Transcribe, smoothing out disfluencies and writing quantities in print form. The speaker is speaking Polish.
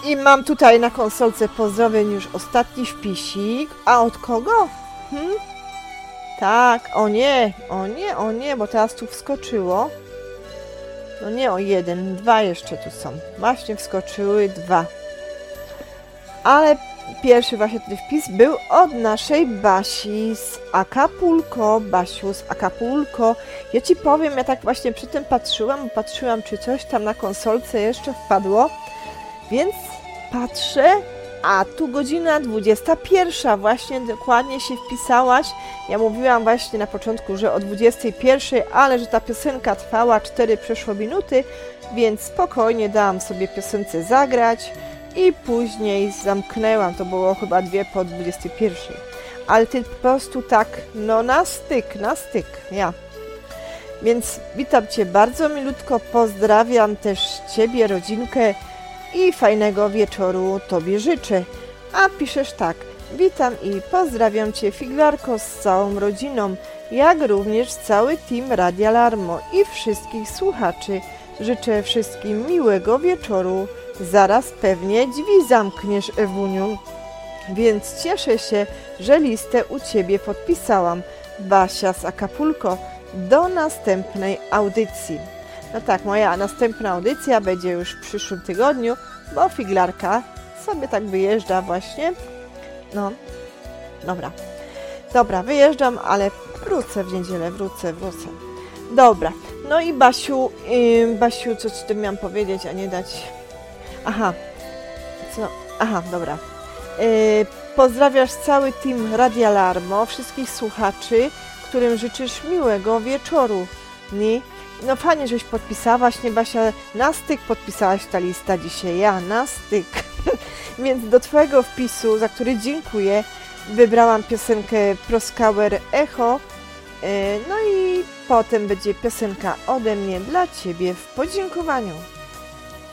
I mam tutaj na konsolce pozdrowień już ostatni wpisik. A od kogo? Tak, o nie, bo teraz tu wskoczyło. No nie o 1, 2 jeszcze tu są. Właśnie wskoczyły 2. Ale pierwszy właśnie ten wpis był od naszej Basi z Acapulco. Basiu z Acapulco. Ja Ci powiem, ja tak właśnie przy tym patrzyłam, czy coś tam na konsolce jeszcze wpadło. Więc patrzę, a tu godzina 21, właśnie dokładnie się wpisałaś. Ja mówiłam właśnie na początku, że o 21, ale że ta piosenka trwała 4 przeszło minuty, więc spokojnie dałam sobie piosence zagrać i później zamknęłam, to było chyba 2 po 21. Ale ty po prostu tak, no na styk, ja. Więc witam Cię bardzo milutko, pozdrawiam też Ciebie, rodzinkę i fajnego wieczoru Tobie życzę. A piszesz tak: witam i pozdrawiam Cię, Figlarko, z całą rodziną, jak również cały team Radia Larmo i wszystkich słuchaczy. Życzę wszystkim miłego wieczoru. Zaraz pewnie drzwi zamkniesz, Ewuniu, więc cieszę się, że listę u Ciebie podpisałam. Basia z Acapulco. Do następnej audycji. No tak, moja następna audycja będzie już w przyszłym tygodniu, bo Figlarka sobie tak wyjeżdża właśnie. No, dobra, wyjeżdżam, ale wrócę w niedzielę, wrócę. Dobra, no i Basiu, co Ci tu miałam powiedzieć, a nie dać... Dobra. Pozdrawiasz cały team Radia Larmo, wszystkich słuchaczy, którym życzysz miłego wieczoru. Nie? No fajnie, żeś podpisałaś, nie Basia, na styk podpisałaś ta lista dzisiaj, ja na styk. Więc do Twojego wpisu, za który dziękuję, wybrałam piosenkę Proskauer Echo, no i potem będzie piosenka ode mnie dla Ciebie w podziękowaniu.